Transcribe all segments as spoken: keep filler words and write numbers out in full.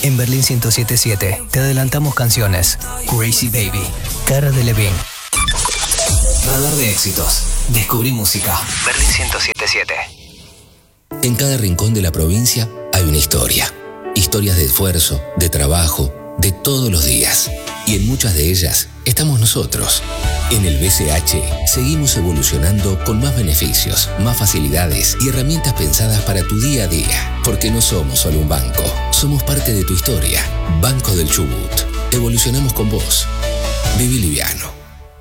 En Berlín ciento siete siete te adelantamos canciones. Crazy Baby, Cara de Levin. Radar de éxitos. Descubrí música. Berlín ciento siete siete. En cada rincón de la provincia hay una historia. Historias de esfuerzo, de trabajo, de todos los días. Y en muchas de ellas estamos nosotros. En el B C H seguimos evolucionando con más beneficios, más facilidades y herramientas pensadas para tu día a día. Porque no somos solo un banco, somos parte de tu historia. Banco del Chubut. Evolucionamos con vos. Viví liviano.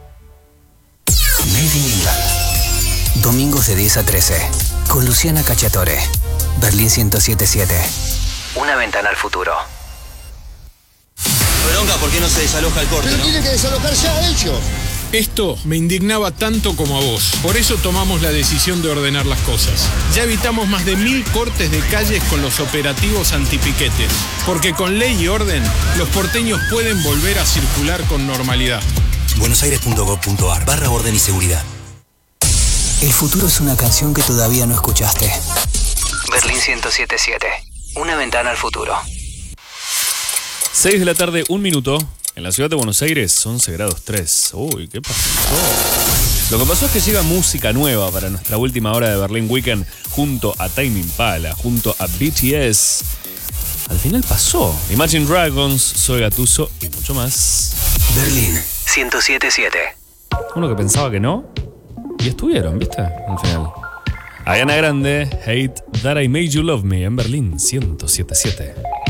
Made in England. Domingos de diez a trece. Con Luciana Cacciatore. Berlín ciento siete siete. Una ventana al futuro. Bronca, ¿por qué no se desaloja el corte? Pero ¿no? tienen que desalojar ya ellos. Esto me indignaba tanto como a vos. Por eso tomamos la decisión de ordenar las cosas. Ya evitamos más de mil cortes de calles con los operativos antipiquetes. Porque con ley y orden, los porteños pueden volver a circular con normalidad. buenosaires.gov.ar barra orden y seguridad. El futuro es una canción que todavía no escuchaste. Berlín ciento siete siete. Una ventana al futuro. seis de la tarde, un minuto. En la ciudad de Buenos Aires, once grados tres. Uy, ¿qué pasó? Lo que pasó es que llega música nueva para nuestra última hora de Berlín Weekend junto a Tame Impala, junto a B T S. Al final pasó. Imagine Dragons, Zoe Gattuso y mucho más. Berlín ciento siete siete. Uno que pensaba que no, y estuvieron, ¿viste? Al final. Ariana Grande, Hate That I Made You Love Me en Berlín ciento siete siete.